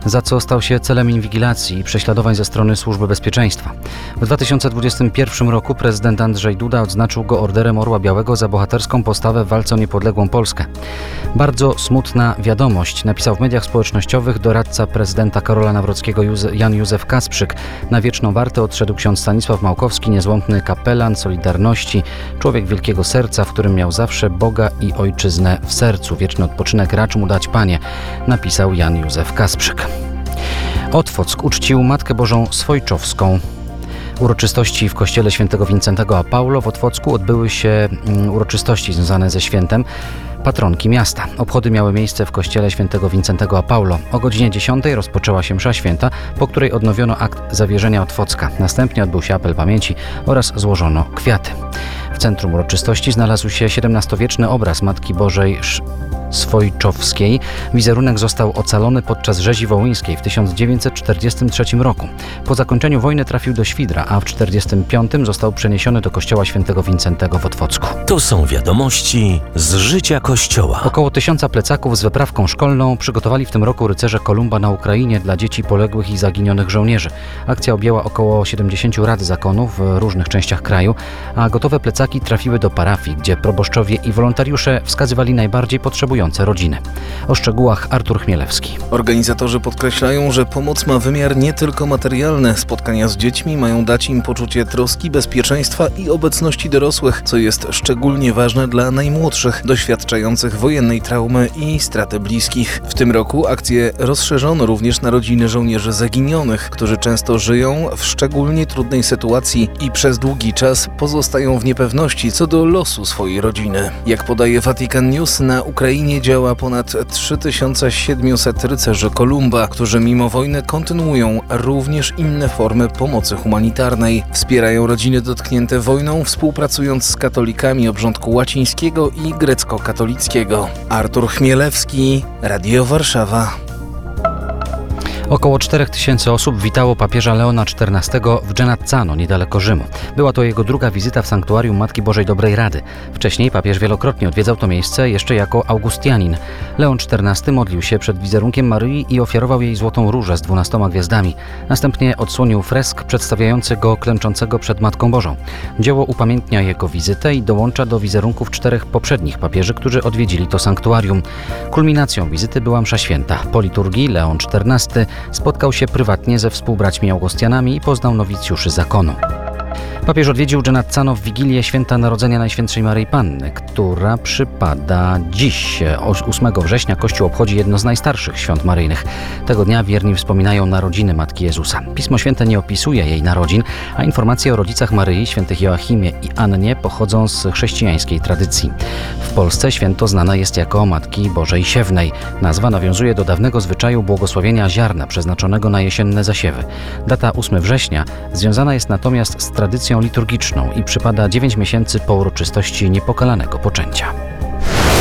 za co stał się celem inwigilacji i prześladowań ze strony Służby Bezpieczeństwa. W 2021 roku prezydent Andrzej Duda odznaczył go Orderem Orła Białego za bohaterską postawę w walce o niepodległą Polskę. Bardzo smutna wiadomość, napisał w mediach społecznościowych doradca prezydenta Karola Nawrockiego Jan Józef Kasprzyk. Na wieczną wartę odszedł ksiądz Stanisław Małkowski, niezłomny kapelan Solidarności, człowiek wielkiego serca, w którym miał zawsze Boga i ojczyznę w sercu. Wieczny odpoczynek racz mu dać, Panie, napisał Jan Józef Kasprzyk. Otwock uczcił Matkę Bożą Swojczowską. Uroczystości w kościele świętego Wincentego a Paulo w Otwocku odbyły się uroczystości związane ze świętem patronki miasta. Obchody miały miejsce w kościele świętego Wincentego a Paulo. O godzinie 10 rozpoczęła się msza święta, po której odnowiono akt zawierzenia Otwocka. Następnie odbył się apel pamięci oraz złożono kwiaty. W centrum uroczystości znalazł się XVII-wieczny obraz Matki Bożej Swojczowskiej. Wizerunek został ocalony podczas rzezi wołyńskiej w 1943 roku. Po zakończeniu wojny trafił do Świdra, a w 1945 został przeniesiony do kościoła świętego Wincentego w Otwocku. To są wiadomości z życia Kościoła. Około 1000 plecaków z wyprawką szkolną przygotowali w tym roku rycerze Kolumba na Ukrainie dla dzieci poległych i zaginionych żołnierzy. Akcja objęła około 70 rad zakonów w różnych częściach kraju, a gotowe plecaki trafiły do parafii, gdzie proboszczowie i wolontariusze wskazywali najbardziej potrzebujące rodziny. O szczegółach Artur Chmielewski. Organizatorzy podkreślają, że pomoc ma wymiar nie tylko materialny. Spotkania z dziećmi mają dać im poczucie troski, bezpieczeństwa i obecności dorosłych, co jest szczególnie ważne dla najmłodszych, doświadczających wojennej traumy i straty bliskich. W tym roku akcję rozszerzono również na rodziny żołnierzy zaginionych, którzy często żyją w szczególnie trudnej sytuacji i przez długi czas pozostają w niepewności co do losu swojej rodziny. Jak podaje Vatican News, na Ukrainie działa ponad 3700 rycerzy Kolumba, którzy mimo wojny kontynuują również inne formy pomocy humanitarnej. Wspierają rodziny dotknięte wojną, współpracując z katolikami obrządku łacińskiego i grecko-katolickiego. Artur Chmielewski, Radio Warszawa. Około 4000 osób witało papieża Leona XIV w Genazzano, niedaleko Rzymu. Była to jego druga wizyta w sanktuarium Matki Bożej Dobrej Rady. Wcześniej papież wielokrotnie odwiedzał to miejsce jeszcze jako augustianin. Leon XIV modlił się przed wizerunkiem Maryi i ofiarował jej złotą różę z 12 gwiazdami. Następnie odsłonił fresk przedstawiający go klęczącego przed Matką Bożą. Dzieło upamiętnia jego wizytę i dołącza do wizerunków 4 poprzednich papieży, którzy odwiedzili to sanktuarium. Kulminacją wizyty była msza święta. Po liturgii Leon XIV spotkał się prywatnie ze współbraćmi Augustianami i poznał nowicjuszy zakonu. Papież odwiedził Genazzano w Wigilię Święta Narodzenia Najświętszej Maryi Panny, która przypada dziś. 8 września Kościół obchodzi jedno z najstarszych świąt maryjnych. Tego dnia wierni wspominają narodziny Matki Jezusa. Pismo Święte nie opisuje jej narodzin, a informacje o rodzicach Maryi, świętych Joachimie i Annie, pochodzą z chrześcijańskiej tradycji. W Polsce święto znane jest jako Matki Bożej Siewnej. Nazwa nawiązuje do dawnego zwyczaju błogosławienia ziarna przeznaczonego na jesienne zasiewy. Data 8 września związana jest natomiast z tradycją liturgiczną i przypada 9 miesięcy po uroczystości niepokalanego poczęcia.